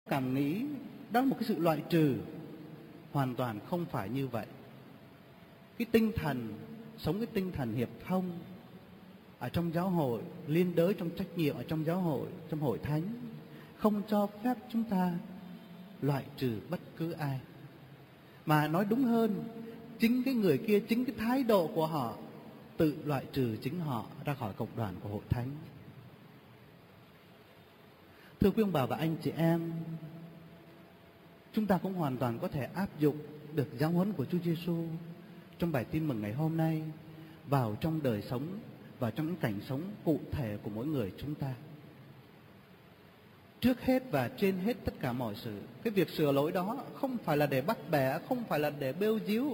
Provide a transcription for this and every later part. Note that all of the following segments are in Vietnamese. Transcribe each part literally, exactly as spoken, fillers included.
cảm nghĩ đó là một cái sự loại trừ. Hoàn toàn không phải như vậy. Cái tinh thần, sống cái tinh thần hiệp thông ở trong giáo hội, liên đới trong trách nhiệm ở trong giáo hội, trong hội thánh, không cho phép chúng ta loại trừ bất cứ ai. Mà nói đúng hơn, chính cái người kia, chính cái thái độ của họ tự loại trừ chính họ ra khỏi cộng đoàn của hội thánh. Thưa quý ông bà và anh chị em, chúng ta cũng hoàn toàn có thể áp dụng được giáo huấn của Chúa Giêsu trong bài tin mừng ngày hôm nay vào trong đời sống và trong những cảnh sống cụ thể của mỗi người chúng ta. Trước hết và trên hết tất cả mọi sự, cái việc sửa lỗi đó không phải là để bắt bẻ, không phải là để bêu díu,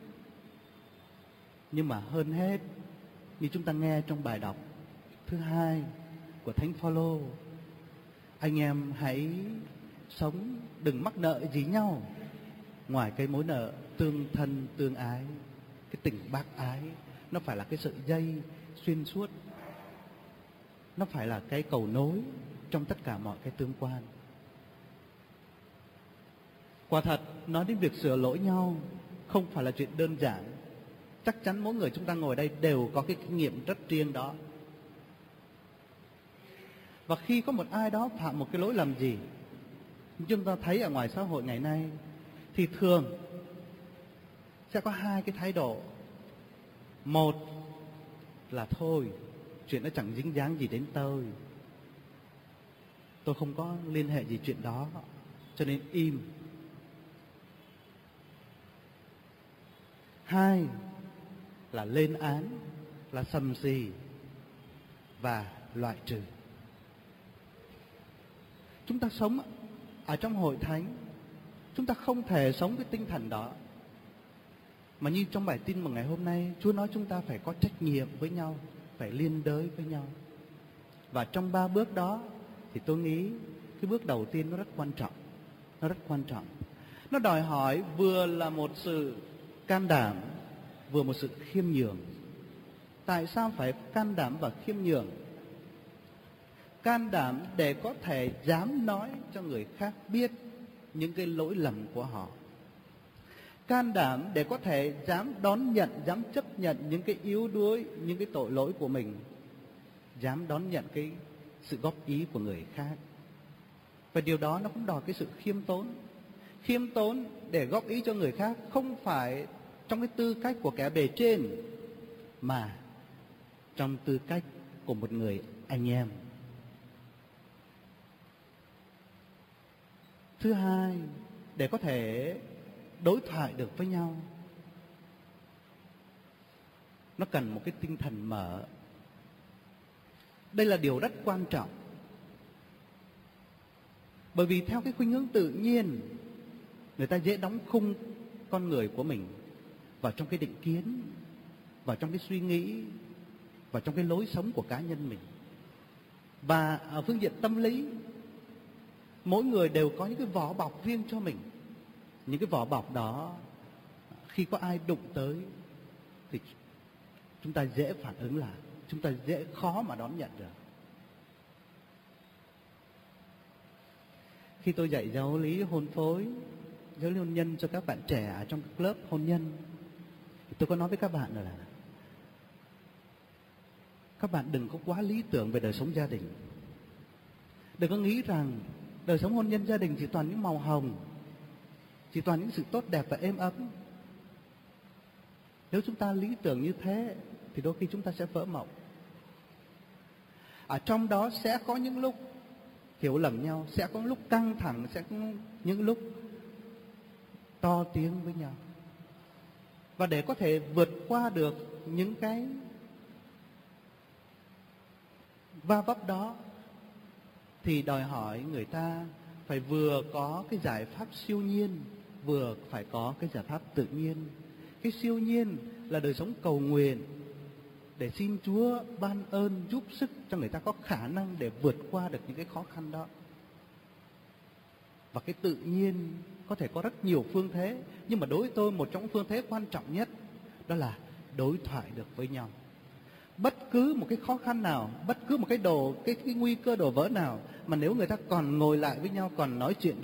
nhưng mà hơn hết, như chúng ta nghe trong bài đọc thứ hai của Thánh Phaolô, anh em hãy sống đừng mắc nợ gì nhau ngoài cái mối nợ tương thân tương ái. Cái tình bác ái nó phải là cái sợi dây xuyên suốt, nó phải là cái cầu nối trong tất cả mọi cái tương quan. Quả thật, nói đến việc sửa lỗi nhau không phải là chuyện đơn giản. Chắc chắn mỗi người chúng ta ngồi đây đều có cái kinh nghiệm rất riêng đó. Và khi có một ai đó phạm một cái lỗi lầm gì, chúng ta thấy ở ngoài xã hội ngày nay, thì thường sẽ có hai cái thái độ. Một là thôi, chuyện đó chẳng dính dáng gì đến tôi, tôi không có liên hệ gì chuyện đó, cho nên im. Hai là lên án, là sầm xì và loại trừ. Chúng ta sống ở trong hội thánh, chúng ta không thể sống cái tinh thần đó. Mà như trong bài tin mừng ngày hôm nay, Chúa nói chúng ta phải có trách nhiệm với nhau, phải liên đới với nhau. Và trong ba bước đó thì tôi nghĩ cái bước đầu tiên nó rất quan trọng. Nó rất quan trọng. Nó đòi hỏi vừa là một sự can đảm, vừa một sự khiêm nhường. Tại sao phải can đảm và khiêm nhường? Can đảm để có thể dám nói cho người khác biết những cái lỗi lầm của họ. Can đảm để có thể dám đón nhận, dám chấp nhận những cái yếu đuối, những cái tội lỗi của mình. Dám đón nhận cái sự góp ý của người khác. Và điều đó nó cũng đòi cái sự khiêm tốn. Khiêm tốn để góp ý cho người khác không phải trong cái tư cách của kẻ bề trên, mà trong tư cách của một người anh em. Thứ hai, để có thể đối thoại được với nhau, nó cần một cái tinh thần mở. Đây là điều rất quan trọng. Bởi vì theo cái khuynh hướng tự nhiên, người ta dễ đóng khung con người của mình vào trong cái định kiến, vào trong cái suy nghĩ, vào trong cái lối sống của cá nhân mình. Và ở phương diện tâm lý, mỗi người đều có những cái vỏ bọc riêng cho mình. Những cái vỏ bọc đó, khi có ai đụng tới thì chúng ta dễ phản ứng lại, chúng ta dễ khó mà đón nhận được. Khi tôi dạy giáo lý hôn phối, giáo lý hôn nhân cho các bạn trẻ ở trong các lớp hôn nhân, tôi có nói với các bạn là các bạn đừng có quá lý tưởng về đời sống gia đình. Đừng có nghĩ rằng đời sống hôn nhân gia đình chỉ toàn những màu hồng, chỉ toàn những sự tốt đẹp và êm ấm. Nếu chúng ta lý tưởng như thế thì đôi khi chúng ta sẽ vỡ mộng. Ở trong đó sẽ có những lúc hiểu lầm nhau, sẽ có lúc căng thẳng, sẽ có những lúc to tiếng với nhau. Và để có thể vượt qua được những cái va vấp đó thì đòi hỏi người ta phải vừa có cái giải pháp siêu nhiên, vừa phải có cái giải pháp tự nhiên. Cái siêu nhiên là đời sống cầu nguyện, để xin Chúa ban ơn giúp sức cho người ta có khả năng để vượt qua được những cái khó khăn đó. Và cái tự nhiên có thể có rất nhiều phương thế, nhưng mà đối với tôi một trong phương thế quan trọng nhất đó là đối thoại được với nhau. Bất cứ một cái khó khăn nào, bất cứ một cái đồ cái, cái nguy cơ đổ vỡ nào, mà nếu người ta còn ngồi lại với nhau, còn nói chuyện